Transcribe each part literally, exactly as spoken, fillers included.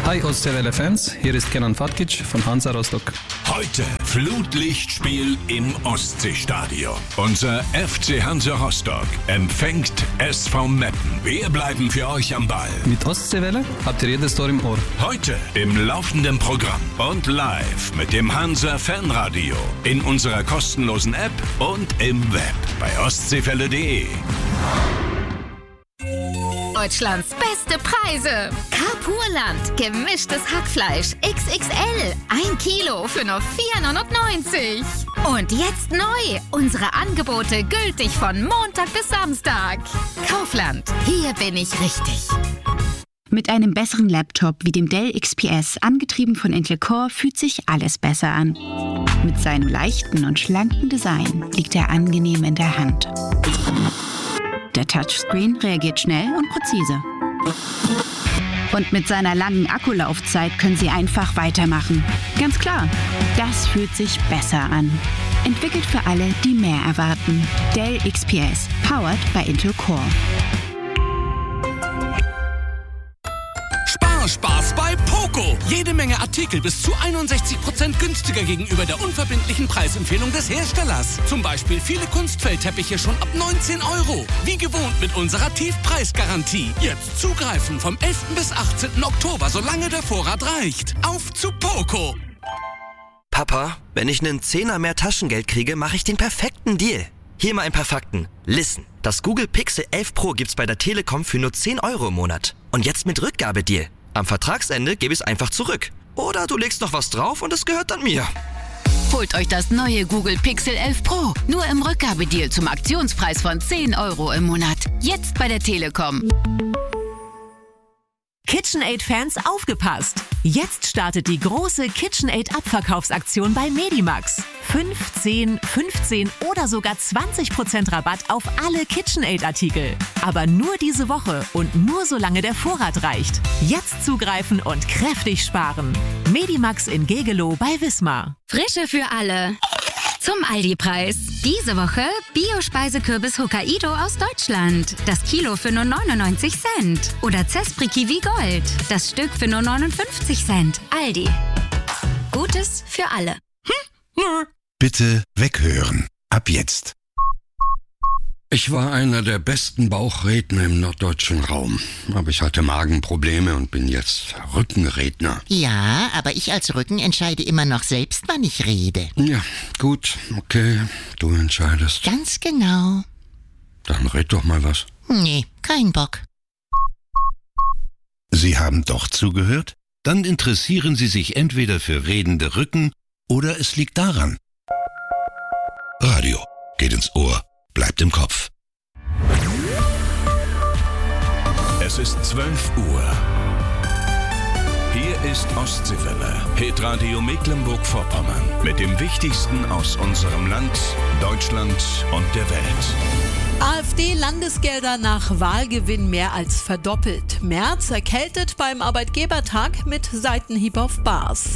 Hi Ostseewelle-Fans, hier ist Kenan Fatkic von Hansa Rostock. Heute Flutlichtspiel im Ostseestadion. Unser F C Hansa Rostock empfängt S V Meppen. Wir bleiben für euch am Ball. Mit Ostseewelle habt ihr jedes Tor im Ohr. Heute im laufenden Programm und live mit dem Hansa Fanradio in unserer kostenlosen App und im Web bei ostseewelle punkt de. Deutschlands beste Preise. Carpurland. Gemischtes Hackfleisch. X X L. Ein Kilo für nur vier neunundneunzig. Und jetzt neu. Unsere Angebote gültig von Montag bis Samstag. Kaufland. Hier bin ich richtig. Mit einem besseren Laptop wie dem Dell X P S, angetrieben von Intel Core, fühlt sich alles besser an. Mit seinem leichten und schlanken Design liegt er angenehm in der Hand. Der Touchscreen reagiert schnell und präzise. Und mit seiner langen Akkulaufzeit können Sie einfach weitermachen. Ganz klar, das fühlt sich besser an. Entwickelt für alle, die mehr erwarten. Dell X P S, powered by Intel Core. Spaß bei Poco. Jede Menge Artikel bis zu einundsechzig Prozent günstiger gegenüber der unverbindlichen Preisempfehlung des Herstellers. Zum Beispiel viele Kunstfellteppiche schon ab neunzehn Euro. Wie gewohnt mit unserer Tiefpreisgarantie. Jetzt zugreifen vom elften bis achtzehnten Oktober, solange der Vorrat reicht. Auf zu Poco. Papa, wenn ich einen Zehner mehr Taschengeld kriege, mache ich den perfekten Deal. Hier mal ein paar Fakten. Listen, das Google Pixel elf Pro gibt's bei der Telekom für nur zehn Euro im Monat. Und jetzt mit Rückgabedeal. Am Vertragsende gebe ich es einfach zurück. Oder du legst noch was drauf und es gehört dann mir. Holt euch das neue Google Pixel elf Pro. Nur im Rückgabedeal zum Aktionspreis von zehn Euro im Monat. Jetzt bei der Telekom. KitchenAid-Fans aufgepasst! Jetzt startet die große KitchenAid-Abverkaufsaktion bei Medimax. fünf, zehn, fünfzehn oder sogar zwanzig Prozent Rabatt auf alle KitchenAid-Artikel. Aber nur diese Woche und nur solange der Vorrat reicht. Jetzt zugreifen und kräftig sparen. Medimax in Gegelow bei Wismar. Frische für alle. Zum Aldi-Preis. Diese Woche Bio-Speisekürbis Hokkaido aus Deutschland. Das Kilo für nur neunundneunzig Cent. Oder Zespri Kiwi Gold. Das Stück für nur neunundfünfzig Cent. Aldi. Gutes für alle. Hm? Bitte weghören. Ab jetzt. Ich war einer der besten Bauchredner im norddeutschen Raum. Aber ich hatte Magenprobleme und bin jetzt Rückenredner. Ja, aber ich als Rücken entscheide immer noch selbst, wann ich rede. Ja, gut, okay, du entscheidest. Ganz genau. Dann red doch mal was. Nee, kein Bock. Sie haben doch zugehört? Dann interessieren Sie sich entweder für redende Rücken oder es liegt daran. Radio geht ins Ohr. Bleibt im Kopf. Es ist zwölf Uhr. Hier ist Ostseewelle, Hitradio Mecklenburg-Vorpommern. Mit dem Wichtigsten aus unserem Land, Deutschland und der Welt. AfD-Landesgelder nach Wahlgewinn mehr als verdoppelt. Merz erkältet beim Arbeitgebertag mit Seitenhieb auf Bars.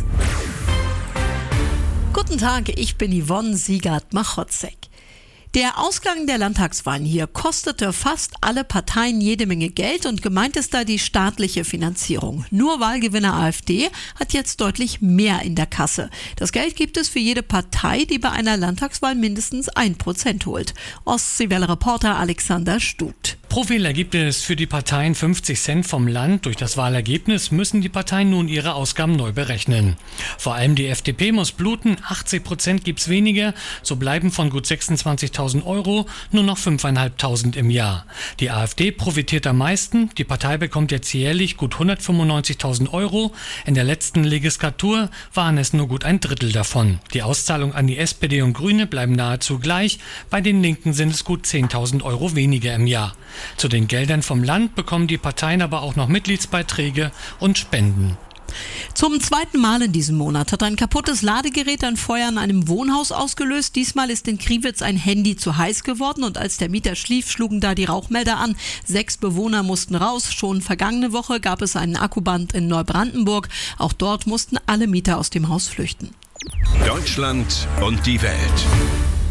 Guten Tag, ich bin Yvonne Siegert-Machotzek. Der Ausgang der Landtagswahlen hier kostete fast alle Parteien jede Menge Geld und gemeint ist da die staatliche Finanzierung. Nur Wahlgewinner AfD hat jetzt deutlich mehr in der Kasse. Das Geld gibt es für jede Partei, die bei einer Landtagswahl mindestens ein Prozent holt. Ostseewelle-Reporter Alexander Stut. Pro Wähler gibt es für die Parteien fünfzig Cent vom Land. Durch das Wahlergebnis müssen die Parteien nun ihre Ausgaben neu berechnen. Vor allem die F D P muss bluten. achtzig Prozent gibt's weniger. So bleiben von gut sechsundzwanzigtausend Euro nur noch fünftausendfünfhundert im Jahr. Die AfD profitiert am meisten. Die Partei bekommt jetzt jährlich gut hundertfünfundneunzigtausend Euro. In der letzten Legislatur waren es nur gut ein Drittel davon. Die Auszahlung an die S P D und Grüne bleiben nahezu gleich. Bei den Linken sind es gut zehntausend Euro weniger im Jahr. Zu den Geldern vom Land bekommen die Parteien aber auch noch Mitgliedsbeiträge und Spenden. Zum zweiten Mal in diesem Monat hat ein kaputtes Ladegerät ein Feuer in einem Wohnhaus ausgelöst. Diesmal ist in Kriwitz ein Handy zu heiß geworden und als der Mieter schlief, schlugen da die Rauchmelder an. Sechs Bewohner mussten raus. Schon vergangene Woche gab es einen Akkuband in Neubrandenburg. Auch dort mussten alle Mieter aus dem Haus flüchten. Deutschland und die Welt.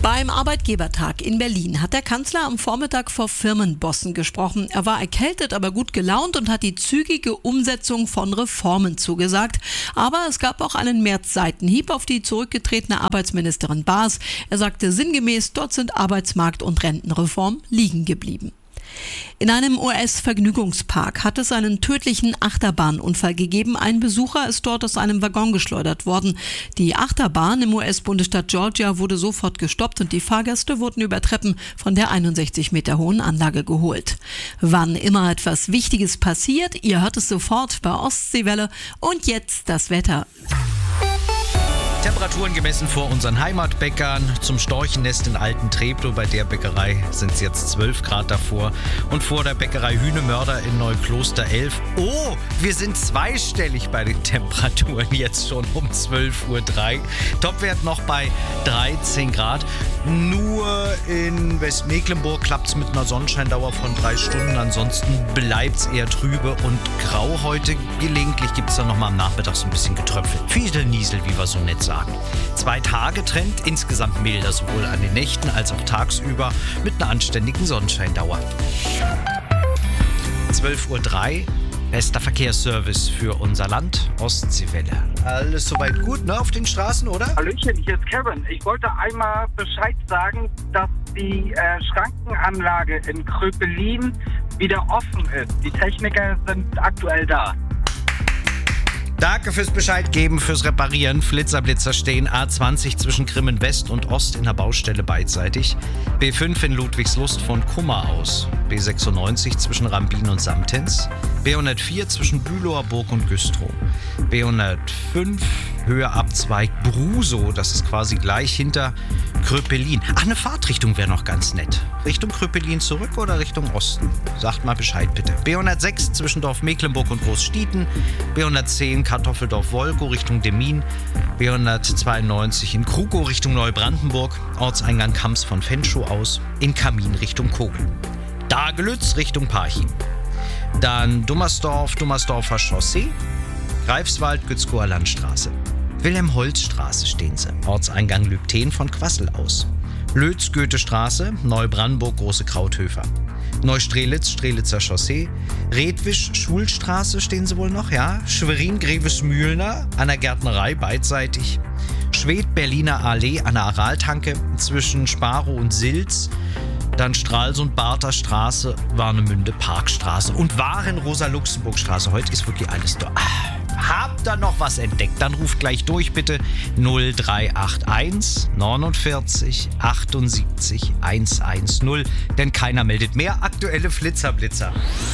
Beim Arbeitgebertag in Berlin hat der Kanzler am Vormittag vor Firmenbossen gesprochen. Er war erkältet, aber gut gelaunt und hat die zügige Umsetzung von Reformen zugesagt. Aber es gab auch einen März-Seitenhieb auf die zurückgetretene Arbeitsministerin Baas. Er sagte sinngemäß, dort sind Arbeitsmarkt- und Rentenreform liegen geblieben. In einem U S-Vergnügungspark hat es einen tödlichen Achterbahnunfall gegeben. Ein Besucher ist dort aus einem Waggon geschleudert worden. Die Achterbahn im U S-Bundesstaat Georgia wurde sofort gestoppt und die Fahrgäste wurden über Treppen von der einundsechzig Meter hohen Anlage geholt. Wann immer etwas Wichtiges passiert, ihr hört es sofort bei Ostseewelle. Und jetzt das Wetter. Temperaturen gemessen vor unseren Heimatbäckern. Zum Storchennest in Alten Treptow, bei der Bäckerei sind es jetzt zwölf Grad davor. Und vor der Bäckerei Hühnemörder in Neukloster elf. Oh, wir sind zweistellig bei den Temperaturen jetzt schon um zwölf Uhr drei. Topwert noch bei dreizehn Grad. Nur in Westmecklenburg klappt es mit einer Sonnenscheindauer von drei Stunden. Ansonsten bleibt es eher trübe und grau heute. Gelegentlich gibt es dann nochmal am Nachmittag so ein bisschen Getröpfel. Fiedelniesel, wie wir so nett sagen. Zwei Tage Trend, insgesamt milder, sowohl an den Nächten als auch tagsüber, mit einer anständigen Sonnenscheindauer. zwölf Uhr drei, bester Verkehrsservice für unser Land, Ostseewelle. Alles soweit gut, ne, auf den Straßen, oder? Hallöchen, hier ist Kevin. Ich wollte einmal Bescheid sagen, dass die äh, Schrankenanlage in Kröpelin wieder offen ist. Die Techniker sind aktuell da. Danke fürs Bescheid geben, fürs Reparieren. Flitzerblitzer stehen A zwanzig zwischen Grimmen West und Ost in der Baustelle beidseitig. B fünf in Ludwigslust von Kummer aus. B sechsundneunzig zwischen Rambin und Samtens. B hundertvier zwischen Bülower Burg und Güstrow. B hundertfünf Höhe Abzweig Brusow, das ist quasi gleich hinter Kröpelin. Ach, eine Fahrtrichtung wäre noch ganz nett. Richtung Kröpelin zurück oder Richtung Osten? Sagt mal Bescheid bitte. B hundertsechs zwischen Dorf Mecklenburg und Großstieten. B hundertzehn Kartoffeldorf-Wolkow Richtung Demmin. B hundertzweiundneunzig in Krukow Richtung Neubrandenburg. Ortseingang Kamps von Fenschow aus. In Kamin Richtung Kogel. Dagelütz Richtung Parchim. Dann Dummersdorf, Dummersdorfer Chaussee. Greifswald, Gützkower Landstraße. Wilhelm-Holz-Straße stehen sie. Ortseingang Lübten von Quassel aus. Lötz, Goethestraße, Neubrandenburg, Große Krauthöfer. Neustrelitz, Strelitzer Chaussee. Redwisch, Schulstraße stehen sie wohl noch, ja. Schwerin, Grevesmühlner, an der Gärtnerei beidseitig. Schwedt, Berliner Allee an der Araltanke zwischen Sparow und Silz. Dann Stralsund, Barther Straße, Warnemünde, Parkstraße und Waren-Rosa-Luxemburg-Straße. Heute ist wirklich alles da. Habt ihr noch was entdeckt? Dann ruft gleich durch bitte null drei acht eins neunundvierzig achtundsiebzig hundertzehn, denn keiner meldet mehr. Aktuelle Flitzerblitzer.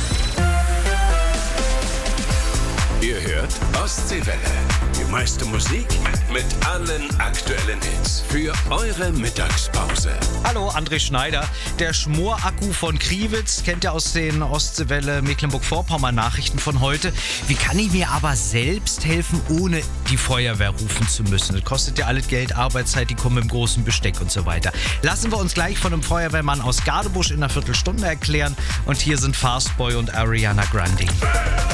Ihr hört Ostseewelle. Die meiste Musik mit allen aktuellen Hits für eure Mittagspause. Hallo, André Schneider. Der Schmorakku von Kriwitz kennt ihr aus den Ostseewelle Mecklenburg-Vorpommern Nachrichten von heute. Wie kann ich mir aber selbst helfen, ohne die Feuerwehr rufen zu müssen? Das kostet ja alles Geld, Arbeitszeit, die kommen mit dem großen Besteck und so weiter. Lassen wir uns gleich von einem Feuerwehrmann aus Gadebusch in einer Viertelstunde erklären. Und hier sind Fastboy und Ariana Grande.